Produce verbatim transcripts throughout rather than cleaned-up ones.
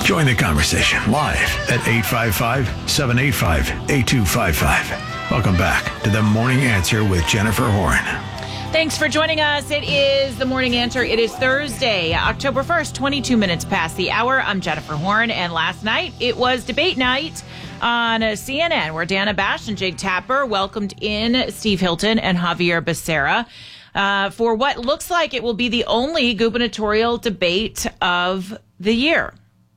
Join the conversation live at eight five five, seven eight five, eight two five five. Welcome back to The Morning Answer with Jennifer Horn. Thanks for joining us. It is The Morning Answer. It is Thursday, October first, twenty-two minutes past the hour. I'm Jennifer Horn, and last night it was debate night on C N N, where Dana Bash and Jake Tapper welcomed in Steve Hilton and Xavier Becerra uh, for what looks like it will be the only gubernatorial debate of the year.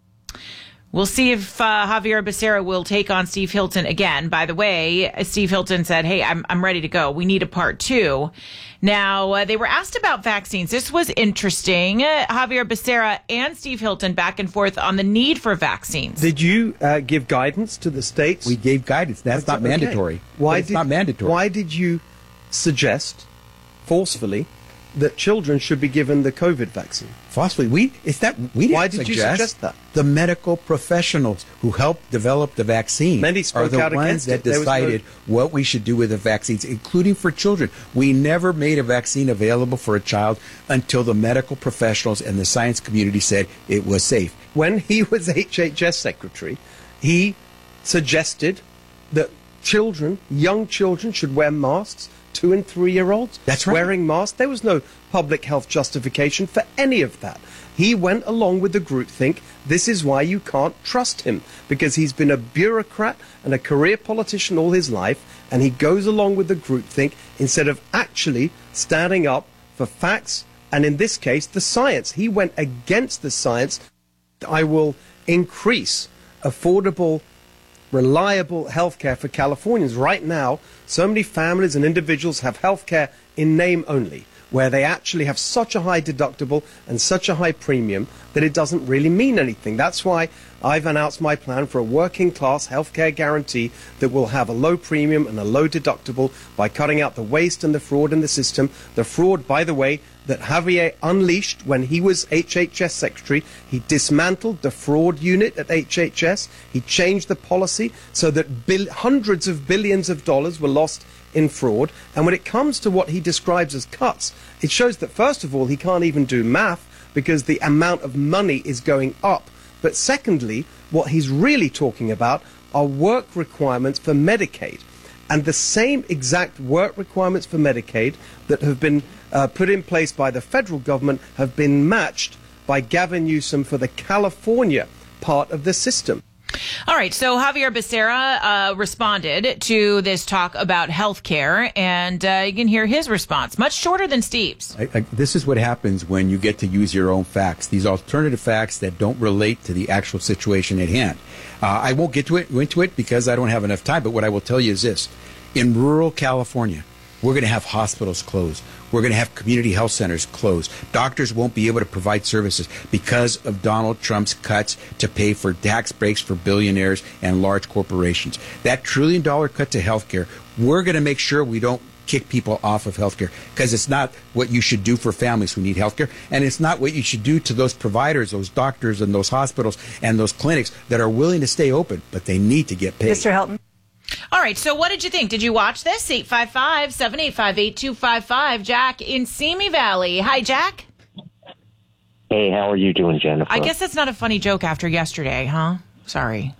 We'll see if uh, Xavier Becerra will take on Steve Hilton again. By the way, Steve Hilton said, hey, I'm I'm ready to go. We need a part two. Now, uh, they were asked about vaccines. This was interesting. Uh, Xavier Becerra and Steve Hilton back and forth on the need for vaccines. Did you uh, give guidance to the states? We gave guidance. That's, That's not okay. mandatory. Why it's did, not mandatory. Why did you suggest forcefully that children should be given the COVID vaccine? Forcefully, we it's that we didn't Why did suggest, you suggest that? The medical professionals who helped develop the vaccine Many are the out ones that it. decided no... what we should do with the vaccines, including for children. We never made a vaccine available for a child until the medical professionals and the science community said it was safe. When he was H H S secretary, he suggested that children, young children, should wear masks. Two and three-year-olds That's right. wearing masks. There was no public health justification for any of that. He went along with the groupthink. This is why you can't trust him, because he's been a bureaucrat and a career politician all his life, and he goes along with the groupthink instead of actually standing up for facts and, in this case, the science. He went against the science. I will increase affordable, reliable healthcare for Californians. Right now, so many families and individuals have healthcare in name only, where they actually have such a high deductible and such a high premium that it doesn't really mean anything. That's why I've announced my plan for a working class healthcare guarantee that will have a low premium and a low deductible by cutting out the waste and the fraud in the system. The fraud, by the way, that Xavier unleashed when he was H H S secretary. He dismantled the fraud unit at H H S. He changed the policy so that bill- hundreds of billions of dollars were lost in fraud. And when it comes to what he describes as cuts, it shows that, first of all, he can't even do math because the amount of money is going up. But secondly, what he's really talking about are work requirements for Medicaid. And the same exact work requirements for Medicaid that have been uh, put in place by the federal government have been matched by Gavin Newsom for the California part of the system. All right, so Xavier Becerra uh, responded to this talk about health care, and uh, you can hear his response, much shorter than Steve's. I, I, this is what happens when you get to use your own facts, these alternative facts that don't relate to the actual situation at hand. Uh, I won't get to it into it because I don't have enough time, but what I will tell you is this. In rural California, we're going to have hospitals closed. We're going to have community health centers closed. Doctors won't be able to provide services because of Donald Trump's cuts to pay for tax breaks for billionaires and large corporations. That trillion dollar cut to health care, we're going to make sure we don't kick people off of health care because it's not what you should do for families who need health care, and it's not what you should do to those providers, those doctors and those hospitals and those clinics that are willing to stay open, but they need to get paid. Mister Hilton. All right, so what did you think? Did you watch this? eight five five, seven eight five, eight two five five. Jack in Simi Valley. Hi, Jack. Hey, how are you doing, Jennifer? I guess that's not a funny joke after yesterday, huh? Sorry.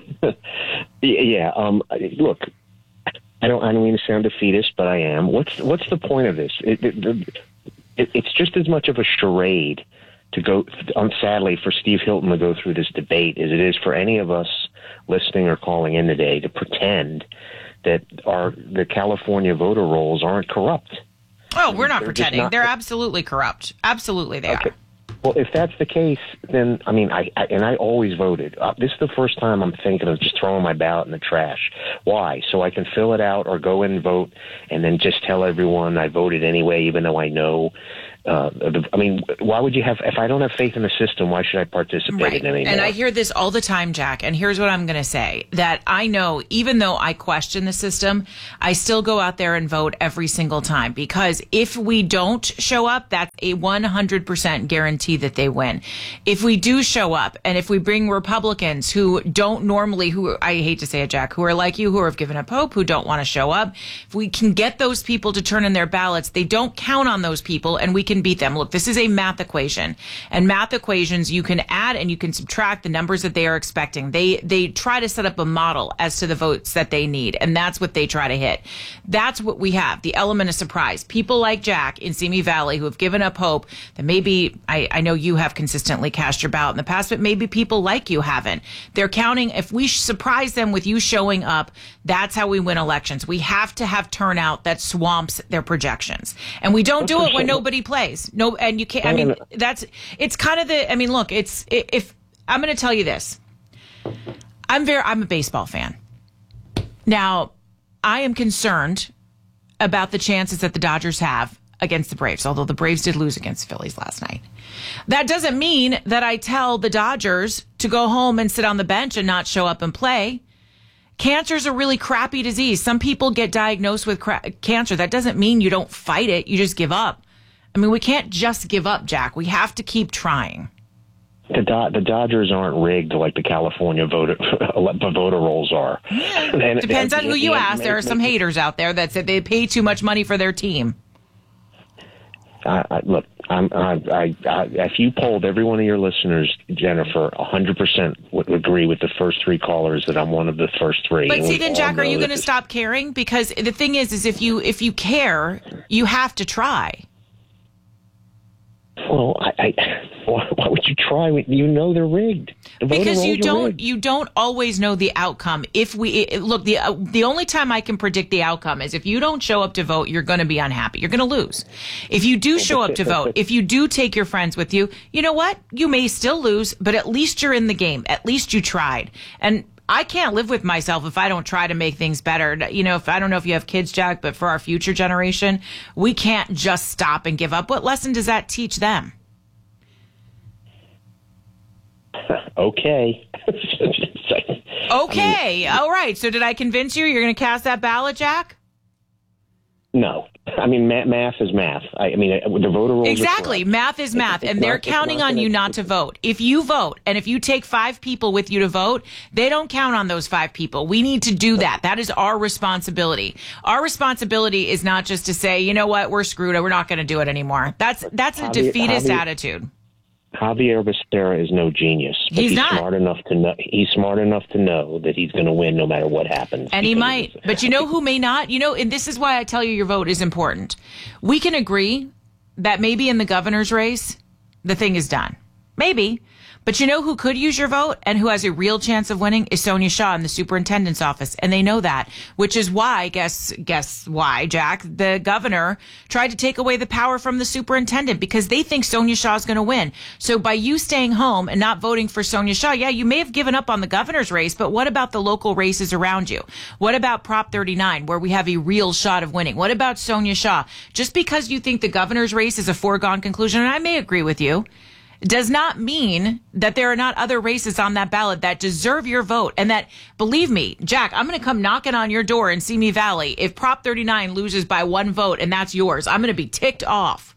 yeah, um, look, I don't I don't mean to sound defeatist, but I am. What's what's the point of this? It, it, it, it's just as much of a charade to go, um, sadly, for Steve Hilton to go through this debate as it is for any of us listening or calling in today to pretend that our the California voter rolls aren't corrupt. Oh, we're not They're pretending. not, They're absolutely corrupt. Absolutely they okay. are. Well, if that's the case, then, I mean, I, I and I always voted. Uh, this is the first time I'm thinking of just throwing my ballot in the trash. Why? So I can fill it out or go in and vote and then just tell everyone I voted anyway, even though I know. Uh, I mean, why would you have, if I don't have faith in the system, why should I participate right. in it anymore? And I hear this all the time, Jack, and here's what I'm going to say, that I know, even though I question the system, I still go out there and vote every single time, because if we don't show up, that's a one hundred percent guarantee that they win. If we do show up, and if we bring Republicans who don't normally, who, I hate to say it, Jack, who are like you, who have given up hope, who don't want to show up, if we can get those people to turn in their ballots, they don't count on those people, and we can can beat them. Look, this is a math equation, and math equations you can add and you can subtract the numbers that they are expecting. They they try to set up a model as to the votes that they need, and that's what they try to hit. That's what we have, the element of surprise. People like Jack in Simi Valley who have given up hope that maybe, I, I know you have consistently cast your ballot in the past, but maybe people like you haven't. They're counting, if we surprise them with you showing up, that's how we win elections. We have to have turnout that swamps their projections. And we don't do it when nobody plays. No, and you can't, I mean, that's, it's kind of the, I mean, look, it's, if, I'm going to tell you this. I'm very, I'm a baseball fan. Now, I am concerned about the chances that the Dodgers have against the Braves, although the Braves did lose against the Phillies last night. That doesn't mean that I tell the Dodgers to go home and sit on the bench and not show up and play. Cancer is a really crappy disease. Some people get diagnosed with cra- cancer. That doesn't mean you don't fight it. You just give up. I mean, we can't just give up, Jack. We have to keep trying. The, Do- the Dodgers aren't rigged like the California voter the voter rolls are. Yeah. and, Depends and, on who and, you and, ask. and, There are some haters out there that said they pay too much money for their team. I, I, look, I'm, I, I, I, if you polled every one of your listeners, Jennifer, one hundred percent would agree with the first three callers that I'm one of the first three. But and see, then, Jack, are you going to this. stop caring? Because the thing is, is if you if you care, you have to try. Well, I, I, why would you try when you know they're rigged? The voter Because you rolls are don't rigged. you don't always know the outcome. If we it, look, the uh, the only time I can predict the outcome is if you don't show up to vote, you're going to be unhappy. You're going to lose. If you do show up to vote, if you do take your friends with you, you know what? You may still lose, but at least you're in the game. At least you tried. And I can't live with myself if I don't try to make things better. You know, if I don't know if you have kids, Jack, but for our future generation, we can't just stop and give up. What lesson does that teach them? Okay. Okay. All right. So did I convince you? You're going to cast that ballot, Jack? No. I mean, math, math is math. I, I mean, the voter rolls Exactly. are correct. Math is math, It's and they're not- it's counting not on gonna- you not to vote. If you vote, and if you take five people with you to vote, they don't count on those five people. We need to do that. That is our responsibility. Our responsibility is not just to say, you know what, we're screwed. We're not going to do it anymore. That's that's a Javier- defeatist Javier- attitude. Javier Becerra is no genius. But He's he's not. smart enough to know. He's smart enough to know that he's going to win no matter what happens. And he because might. it's- But you know who may not? You know, and this is why I tell you your vote is important. We can agree that maybe in the governor's race, the thing is done. Maybe. But you know who could use your vote and who has a real chance of winning is Sonia Shaw in the superintendent's office. And they know that, which is why, guess, guess why, Jack, the governor tried to take away the power from the superintendent because they think Sonia Shaw is going to win. So by you staying home and not voting for Sonia Shaw, yeah, you may have given up on the governor's race, but what about the local races around you? What about Prop thirty-nine, where we have a real shot of winning? What about Sonia Shaw? Just because you think the governor's race is a foregone conclusion, and I may agree with you, does not mean that there are not other races on that ballot that deserve your vote. And that, believe me, Jack, I'm going to come knocking on your door in Simi Valley if Prop thirty-nine loses by one vote and that's yours. I'm going to be ticked off.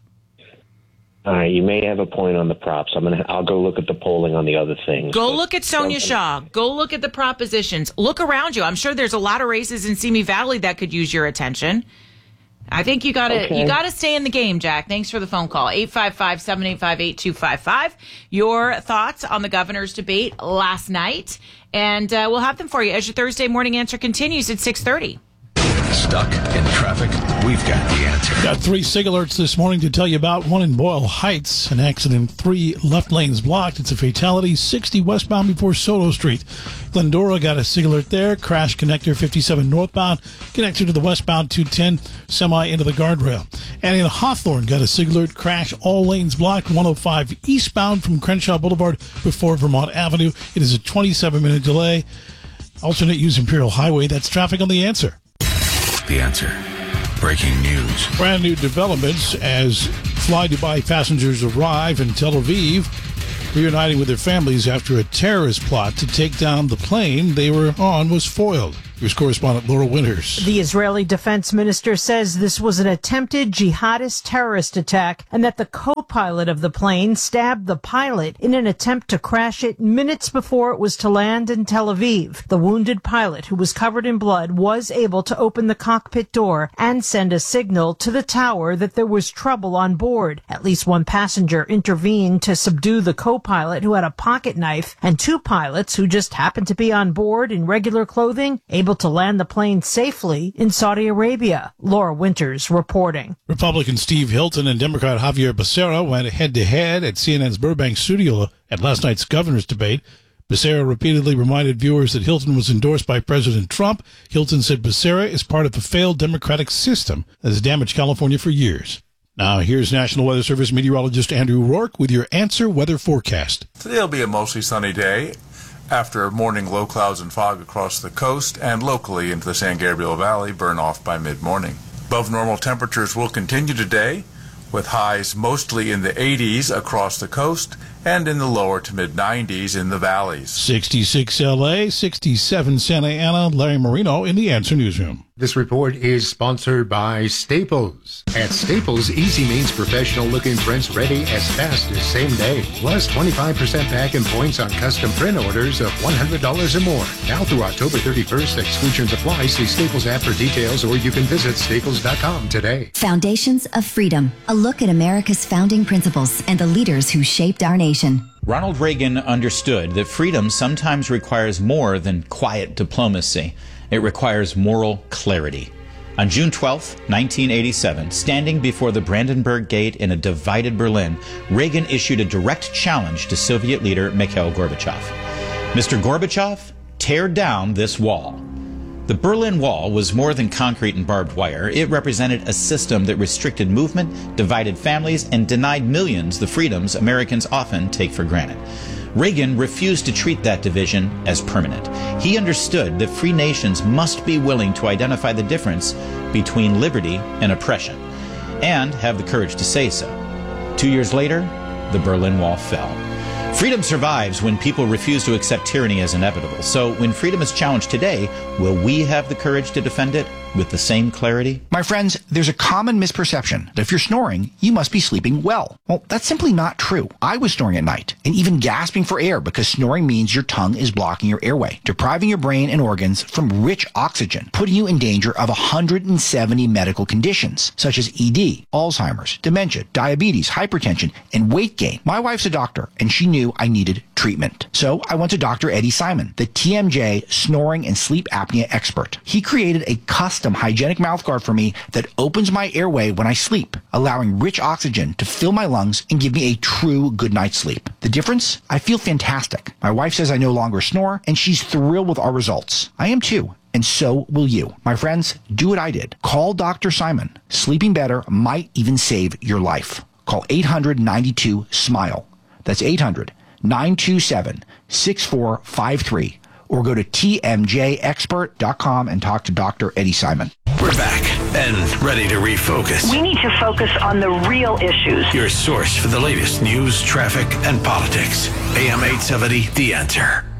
All right, you may have a point on the props. I'm gonna. I'll go look at the polling on the other things. Go but- look at Sonia Shaw. Go look at the propositions. Look around you. I'm sure there's a lot of races in Simi Valley that could use your attention. I think you gotta Okay. you gotta stay in the game, Jack. Thanks for the phone call. eight five five, seven eight five, eight two five five. Your thoughts on the governor's debate last night. And uh, we'll have them for you as your Thursday morning answer continues at six thirty. Stuck in traffic? We've got the answer. Got three SIG alerts this morning to tell you about. One in Boyle Heights, an accident, three left lanes blocked. It's a fatality, sixty westbound before Soto Street. Glendora got a SIG alert there. Crash connector fifty-seven northbound, connector to the westbound two ten, semi into the guardrail. And in Hawthorne got a SIG alert, crash, all lanes blocked, one oh five eastbound from Crenshaw Boulevard before Vermont Avenue. It is a twenty-seven minute delay. Alternate use Imperial Highway. That's traffic on The Answer. The answer. Breaking news. Brand new developments as Fly Dubai passengers arrive in Tel Aviv, reuniting with their families after a terrorist plot to take down the plane they were on was foiled. Here's correspondent Laura Winters. The Israeli defense minister says this was an attempted jihadist terrorist attack and that the co-pilot of the plane stabbed the pilot in an attempt to crash it minutes before it was to land in Tel Aviv. The wounded pilot, who was covered in blood, was able to open the cockpit door and send a signal to the tower that there was trouble on board. At least one passenger intervened to subdue the co-pilot, who had a pocket knife, and two pilots who just happened to be on board in regular clothing, able to land the plane safely in Saudi Arabia. Laura Winters reporting. Republican Steve Hilton and Democrat Javier Becerra went head-to-head at C N N's Burbank studio at last night's governor's debate. Becerra repeatedly reminded viewers that Hilton was endorsed by President Trump. Hilton said Becerra is part of a failed democratic system that has damaged California for years. Now, here's National Weather Service meteorologist Andrew Rourke with your Answer Weather forecast. Today will be a mostly sunny day after morning low clouds and fog across the coast and locally into the San Gabriel Valley burn off by mid-morning. Above normal temperatures will continue today, with highs mostly in the eighties across the coast and in the lower to mid-nineties in the valleys. sixty-six L A, sixty-seven Santa Ana. Larry Marino in the Answer Newsroom. This report is sponsored by Staples. At Staples, easy means professional-looking prints ready as fast as same day. Plus twenty-five percent back in points on custom print orders of one hundred dollars or more. Now through October thirty-first, exclusions apply. See Staples app for details, or you can visit staples dot com today. Foundations of Freedom. A look at America's founding principles and the leaders who shaped our nation. Ronald Reagan understood that freedom sometimes requires more than quiet diplomacy. It requires moral clarity. On June twelfth, nineteen eighty-seven, standing before the Brandenburg Gate in a divided Berlin, Reagan issued a direct challenge to Soviet leader Mikhail Gorbachev. Mister Gorbachev, tear down this wall. The Berlin Wall was more than concrete and barbed wire. It represented a system that restricted movement, divided families, and denied millions the freedoms Americans often take for granted. Reagan refused to treat that division as permanent. He understood that free nations must be willing to identify the difference between liberty and oppression, and have the courage to say so. Two years later, the Berlin Wall fell. Freedom survives when people refuse to accept tyranny as inevitable. So when freedom is challenged today, will we have the courage to defend it with the same clarity? My friends, there's a common misperception that if you're snoring, you must be sleeping well. Well, that's simply not true. I was snoring at night and even gasping for air because snoring means your tongue is blocking your airway, depriving your brain and organs from rich oxygen, putting you in danger of one hundred seventy medical conditions such as E D, Alzheimer's, dementia, diabetes, hypertension, and weight gain. My wife's a doctor and she knew I needed treatment. So I went to Doctor Eddie Simon, the T M J snoring and sleep apnea expert. He created a custom hygienic mouthguard for me that opens my airway when I sleep, allowing rich oxygen to fill my lungs and give me a true good night's sleep. The difference? I feel fantastic. My wife says I no longer snore, and she's thrilled with our results. I am too. And so will you. My friends, do what I did. Call Doctor Simon. Sleeping better might even save your life. Call eight hundred ninety-two SMILE. That's eight hundred nine two seven six four five three. Or go to T M J expert dot com and talk to Doctor Eddie Simon. We're back and ready to refocus. We need to focus on the real issues. Your source for the latest news, traffic, and politics. A M eight seventy, The Answer.